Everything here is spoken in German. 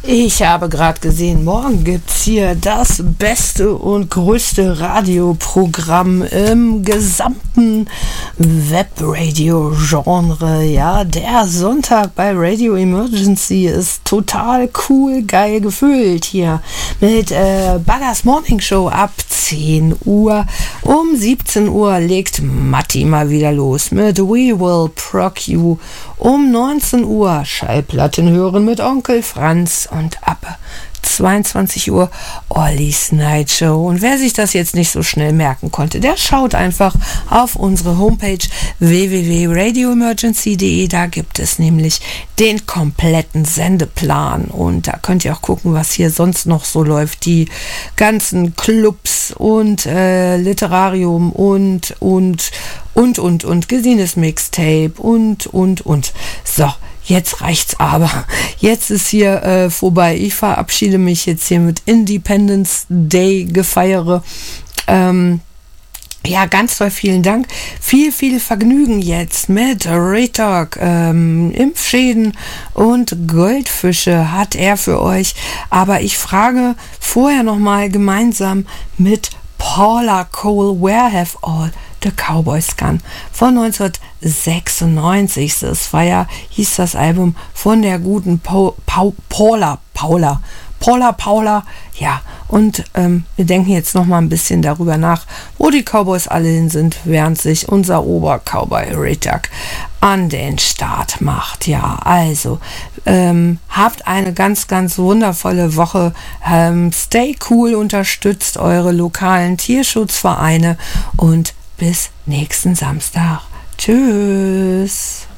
Ich habe gerade gesehen, morgen gibt's hier das beste und größte Radioprogramm im gesamten Webradio-Genre. Ja, der Sonntag bei Radio Emergency ist total cool, geil gefüllt hier mit Baggers Morning Show ab 10 Uhr. Um 17 Uhr legt Matti mal wieder los mit We Will Proc You. Um 19 Uhr Schallplatten hören mit Onkel Franz und ab 22 Uhr Ollies Night Show. Und wer sich das jetzt nicht so schnell merken konnte, der schaut einfach auf unsere Homepage www.radioemergency.de. Da gibt es nämlich den kompletten Sendeplan und da könnt ihr auch gucken, was hier sonst noch so läuft. Die ganzen Clubs und Literarium und Gesines Mixtape und. So. Jetzt reicht's aber. Jetzt ist hier vorbei. Ich verabschiede mich jetzt hier mit Independence Day Gefeiere. Ja, ganz toll, vielen Dank. Viel Vergnügen jetzt mit Retalk, Impfschäden und Goldfische hat er für euch. Aber ich frage vorher nochmal gemeinsam mit Paula Cole, Where Have All The Cowboys Gone von 1996. Das war ja, hieß das Album von der guten Paula. Ja, und wir denken jetzt noch mal ein bisschen darüber nach, wo die Cowboys alle hin sind, während sich unser Obercowboy Retalk an den Start macht. Ja, also habt eine ganz wundervolle Woche. Stay cool, unterstützt eure lokalen Tierschutzvereine und bis nächsten Samstag. Tschüss.